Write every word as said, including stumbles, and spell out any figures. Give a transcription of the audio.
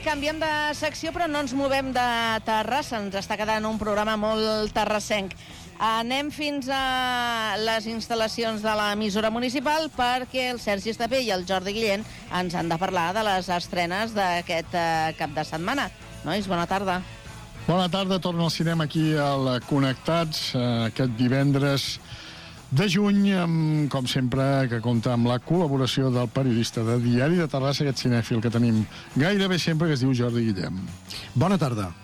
canviem de secció, però no ens movem de Terrassa. Ens està quedant un programa molt terrassenc. Anem fins a les instal·lacions de l'emissora municipal perquè el Sergi Estapé i el Jordi Guillén ens han de parlar de les estrenes d'aquest eh, cap de setmana. Nois, bona tarda. Bona tarda, torna al cinema aquí al Connectats, eh, aquest divendres de juny, amb, com sempre, que compta amb la col·laboració del periodista de Diari de Terrassa, aquest cinèfil que tenim gairebé sempre, que es diu Jordi Guillem. Bona tarda.